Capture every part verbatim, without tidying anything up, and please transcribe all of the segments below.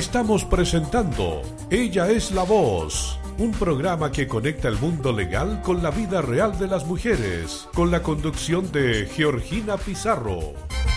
Estamos presentando Ella es la Voz, un programa que conecta el mundo legal con la vida real de las mujeres, con la conducción de Georgina Pizarro.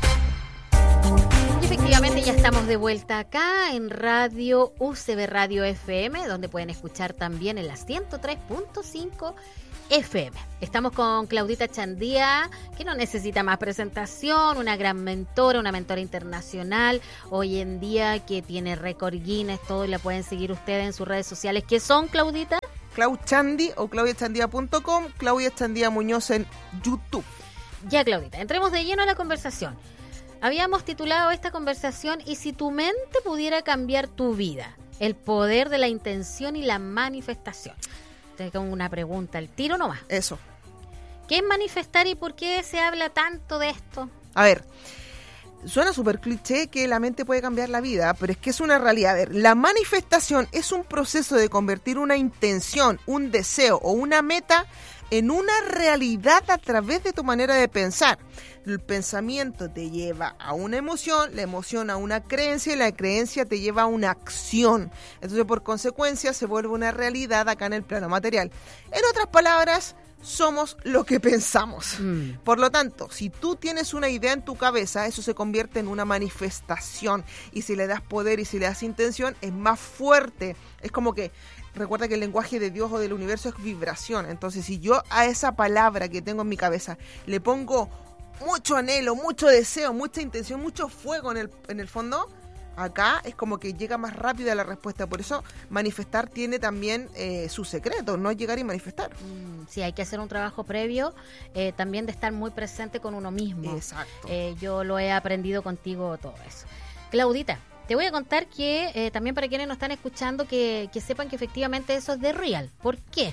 Y efectivamente ya estamos de vuelta acá en Radio U C B Radio F M, donde pueden escuchar también en la ciento tres punto cinco F M. Estamos con Claudita Chandía, que no necesita más presentación, una gran mentora, una mentora internacional, hoy en día que tiene récord Guinness, todo, y la pueden seguir ustedes en sus redes sociales. ¿Qué son, Claudita? Clau Chandi o claudia chandía punto com, Claudia Chandía Muñoz en YouTube. Ya, Claudita, entremos de lleno a la conversación. Habíamos titulado esta conversación "Y si tu mente pudiera cambiar tu vida, el poder de la intención y la manifestación". Tengo una pregunta, el tiro nomás. Eso. ¿Qué es manifestar y por qué se habla tanto de esto? A ver, suena súper cliché que la mente puede cambiar la vida, pero es que es una realidad. A ver, la manifestación es un proceso de convertir una intención, un deseo o una meta en una realidad a través de tu manera de pensar. El pensamiento te lleva a una emoción, la emoción a una creencia y la creencia te lleva a una acción. Entonces, por consecuencia, se vuelve una realidad acá en el plano material. En otras palabras, somos lo que pensamos. Mm. Por lo tanto, si tú tienes una idea en tu cabeza, eso se convierte en una manifestación. Y si le das poder y si le das intención, es más fuerte. Es como que, recuerda que el lenguaje de Dios o del universo es vibración. Entonces, si yo a esa palabra que tengo en mi cabeza le pongo mucho anhelo, mucho deseo, mucha intención, mucho fuego en el, en el fondo, acá es como que llega más rápida la respuesta. Por eso manifestar tiene también eh, su secreto, no llegar y manifestar. Mm, sí, hay que hacer un trabajo previo, eh, también de estar muy presente con uno mismo. Exacto. Eh, yo lo he aprendido contigo todo eso. Claudita, te voy a contar que eh, también para quienes nos están escuchando, que, que sepan que efectivamente eso es de real. ¿Por qué?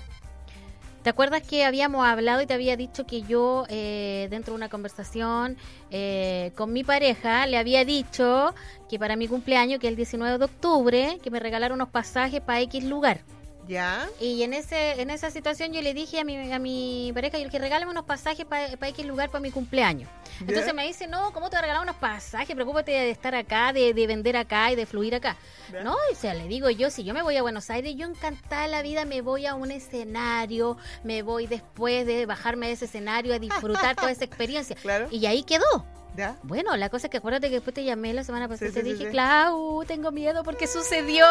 ¿Te acuerdas que habíamos hablado y te había dicho que yo, eh, dentro de una conversación eh, con mi pareja, le había dicho que para mi cumpleaños, que es el diecinueve de octubre, que me regalara unos pasajes para X lugar? ¿Ya? Y en ese en esa situación yo le dije a mi a mi pareja, yo le dije, regálame unos pasajes para pa X lugar para mi cumpleaños. ¿Ya? Entonces me dice, no, ¿cómo te voy a regalar unos pasajes? Preocúpate de estar acá, de, de vender acá y de fluir acá. ¿Ya? No, o sea, le digo yo, si yo me voy a Buenos Aires, yo encantada la vida me voy a un escenario, me voy después de bajarme de ese escenario a disfrutar toda esa experiencia. Claro. Y ahí quedó. ¿Ya? Bueno, la cosa es que acuérdate que después te llamé la semana pasada y sí, te sí, dije, sí. Clau, tengo miedo porque sucedió.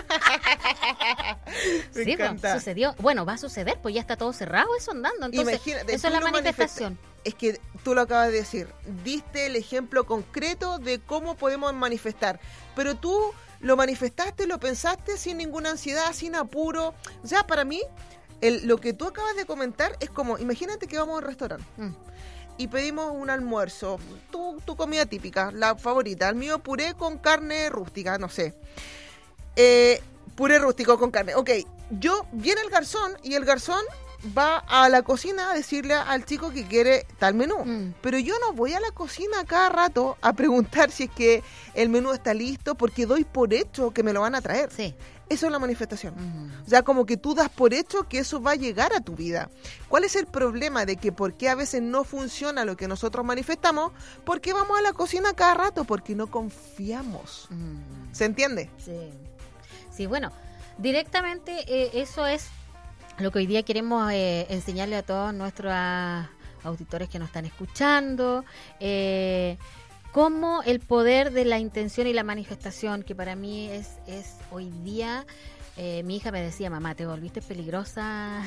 Me sí, encanta. pues, sucedió. Bueno, va a suceder, pues ya está todo cerrado eso andando. Entonces, imagínate, eso es la manifestación. Es que tú lo acabas de decir, diste el ejemplo concreto de cómo podemos manifestar, pero tú lo manifestaste, lo pensaste sin ninguna ansiedad, sin apuro. O sea, para mí, el, lo que tú acabas de comentar es como, imagínate que vamos a un restaurante. Mm. Y pedimos un almuerzo, tu, tu comida típica, la favorita. El mío, puré con carne rústica, no sé. Eh, puré rústico con carne. Ok, yo, viene el garzón y el garzón va a la cocina a decirle al chico que quiere tal menú. Mm. Pero yo no voy a la cocina cada rato a preguntar si es que el menú está listo, porque doy por hecho que me lo van a traer. Sí. Eso es la manifestación. Uh-huh. O sea, como que tú das por hecho que eso va a llegar a tu vida. ¿Cuál es el problema de que por qué a veces no funciona lo que nosotros manifestamos? Porque vamos a la cocina cada rato, porque no confiamos. Uh-huh. ¿Se entiende? Sí. Sí, bueno, directamente eh, eso es lo que hoy día queremos eh, enseñarle a todos nuestros auditores que nos están escuchando. Eh, Cómo el poder de la intención y la manifestación, que para mí es, es hoy día, eh, mi hija me decía, mamá, te volviste peligrosa.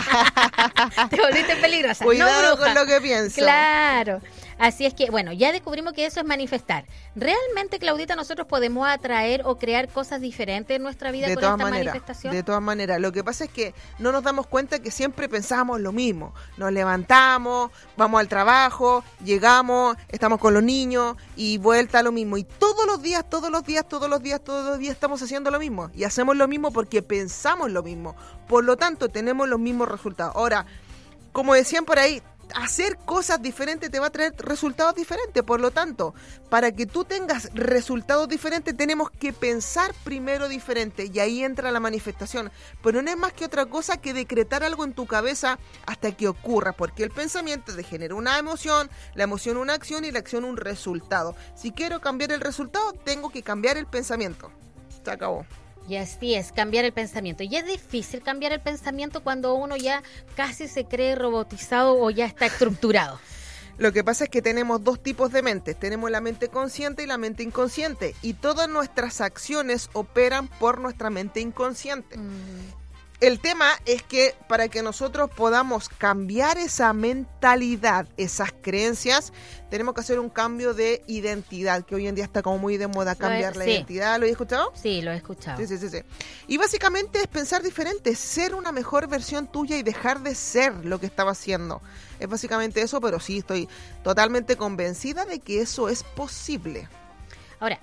Te volviste peligrosa. Cuidado no, con lo que pienso. Claro. Así es que, bueno, ya descubrimos que eso es manifestar. ¿Realmente, Claudita, nosotros podemos atraer o crear cosas diferentes en nuestra vida de con todas esta maneras, manifestación? De todas maneras. Lo que pasa es que no nos damos cuenta que siempre pensamos lo mismo. Nos levantamos, vamos al trabajo, llegamos, estamos con los niños y vuelta a lo mismo. Y todos los días, todos los días, todos los días, todos los días estamos haciendo lo mismo. Y hacemos lo mismo porque pensamos lo mismo. Por lo tanto, tenemos los mismos resultados. Ahora, como decían por ahí, hacer cosas diferentes te va a traer resultados diferentes. Por lo tanto, para que tú tengas resultados diferentes, tenemos que pensar primero diferente, y ahí entra la manifestación. Pero no es más que otra cosa que decretar algo en tu cabeza hasta que ocurra, porque el pensamiento te genera una emoción, la emoción una acción y la acción un resultado. Si quiero cambiar el resultado, tengo que cambiar el pensamiento. Se acabó. Y así es, cambiar el pensamiento. Y es difícil cambiar el pensamiento cuando uno ya casi se cree robotizado o ya está estructurado. Lo que pasa es que tenemos dos tipos de mentes. Tenemos la mente consciente y la mente inconsciente. Y todas nuestras acciones operan por nuestra mente inconsciente. Mm. El tema es que para que nosotros podamos cambiar esa mentalidad, esas creencias, tenemos que hacer un cambio de identidad, que hoy en día está como muy de moda cambiar la sí. identidad. ¿Lo he escuchado? Sí, lo he escuchado. Sí, sí, sí, sí. Y básicamente es pensar diferente, ser una mejor versión tuya y dejar de ser lo que estaba haciendo. Es básicamente eso, pero sí, estoy totalmente convencida de que eso es posible. Ahora,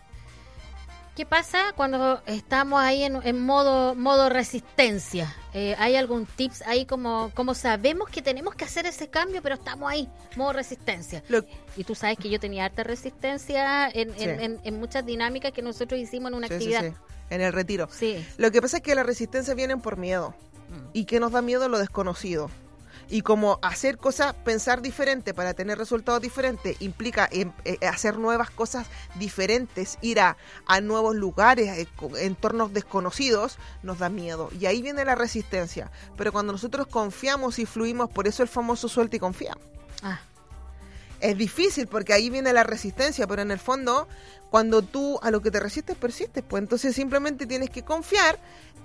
¿qué pasa cuando estamos ahí en, en modo modo resistencia? Eh, ¿Hay algún tips ahí como, como sabemos que tenemos que hacer ese cambio, pero estamos ahí, modo resistencia? Lo... Y tú sabes que yo tenía harta resistencia en, sí. en, en, en muchas dinámicas que nosotros hicimos en una sí, actividad. Sí, sí. En el retiro. Sí. Lo que pasa es que la resistencia viene por miedo. Mm. ¿Y qué nos da miedo? Lo desconocido. Y como hacer cosas, pensar diferente para tener resultados diferentes, implica eh, eh, hacer nuevas cosas diferentes, ir a, a nuevos lugares, eh, entornos desconocidos, nos da miedo. Y ahí viene la resistencia. Pero cuando nosotros confiamos y fluimos, por eso el famoso suelta y confía. Ah. Es difícil porque ahí viene la resistencia, pero en el fondo, cuando tú a lo que te resistes, persistes. Pues entonces simplemente tienes que confiar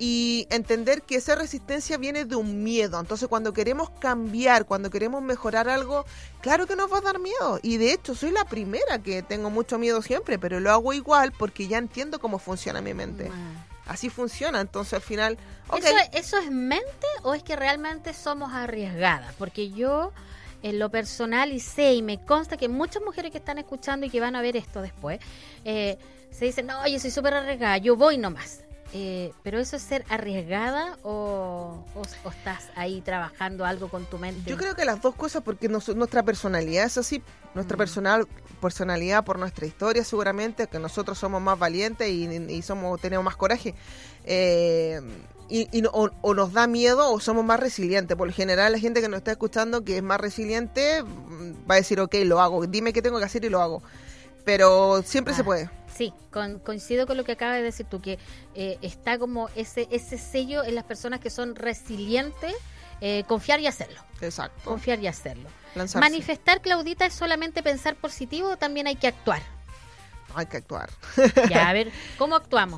y entender que esa resistencia viene de un miedo. Entonces cuando queremos cambiar, cuando queremos mejorar algo, claro que nos va a dar miedo. Y de hecho soy la primera que tengo mucho miedo siempre, pero lo hago igual porque ya entiendo cómo funciona mi mente. Man. Así funciona, entonces al final... Okay. ¿Eso, ¿Eso es mente o es que realmente somos arriesgadas? Porque yo... en lo personal, y sé y me consta que muchas mujeres que están escuchando y que van a ver esto después, eh, se dicen, no, yo soy súper arriesgada, yo voy nomás. Eh, pero eso es ser arriesgada o, o, o estás ahí trabajando algo con tu mente. Yo creo que las dos cosas, porque nos, nuestra personalidad es así, nuestra mm. personal, personalidad por nuestra historia seguramente, que nosotros somos más valientes y, y somos tenemos más coraje. Eh, Y, y o, o nos da miedo o somos más resilientes. Por lo general la gente que nos está escuchando que es más resiliente va a decir, ok, lo hago, dime qué tengo que hacer y lo hago. Pero siempre ah, se puede. Sí, con, coincido con lo que acabas de decir tú, que eh, está como ese ese sello en las personas que son resilientes, eh, confiar y hacerlo. Exacto. Confiar y hacerlo. Lanzarse. Manifestar, Claudita, ¿es solamente pensar positivo o también hay que actuar? Hay que actuar. Ya, a ver, ¿cómo actuamos?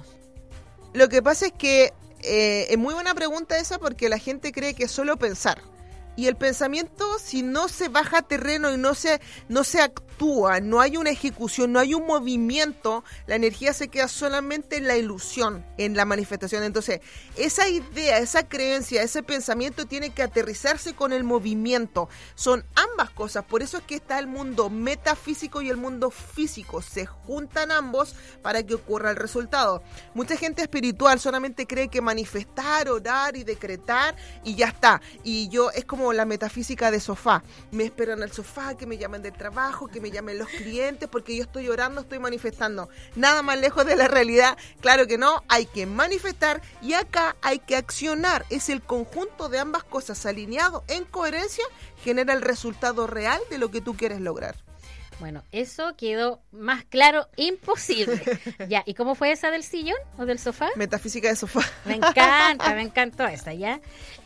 Lo que pasa es que Eh, es muy buena pregunta esa porque la gente cree que es solo pensar. Y el pensamiento, si no se baja a terreno y no se, no se actúa, no hay una ejecución, no hay un movimiento, la energía se queda solamente en la ilusión, en la manifestación. Entonces, esa idea, esa creencia, ese pensamiento tiene que aterrizarse con el movimiento. Son ambas cosas, por eso es que está el mundo metafísico y el mundo físico. Se juntan ambos para que ocurra el resultado. Mucha gente espiritual solamente cree que manifestar, orar y decretar y ya está. Y yo, es como la metafísica de sofá. Me espero en el sofá, que me llamen del trabajo, que me llamen los clientes, porque yo estoy orando, estoy manifestando. Nada más lejos de la realidad. Claro que no, hay que manifestar y acá hay que accionar. Es el conjunto de ambas cosas alineado en coherencia, genera el resultado real de lo que tú quieres lograr. Bueno, eso quedó más claro imposible. Ya, ¿y cómo fue esa del sillón o del sofá? Metafísica de sofá. Me encanta, me encantó esa, ¿ya?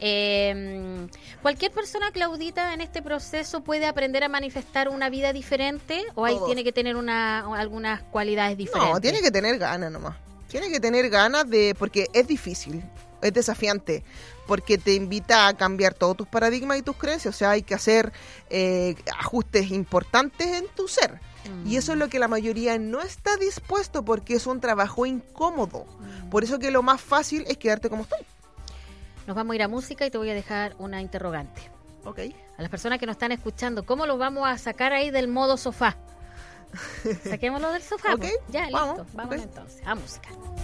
Eh, ¿Cualquier persona, Claudita, en este proceso puede aprender a manifestar una vida diferente o ahí Todos. tiene que tener una, algunas cualidades diferentes? No, tiene que tener ganas nomás. Tiene que tener ganas de... porque es difícil, es desafiante, porque te invita a cambiar todos tus paradigmas y tus creencias. O sea, hay que hacer eh, ajustes importantes en tu ser. Mm. Y eso es lo que la mayoría no está dispuesto porque es un trabajo incómodo. Mm. Por eso que lo más fácil es quedarte como estoy. Nos vamos a ir a música y te voy a dejar una interrogante. Ok. A las personas que nos están escuchando, ¿cómo los vamos a sacar ahí del modo sofá? Saquémoslo del sofá. Ok, pues. Ya, vamos, listo. Vamos okay. entonces a música.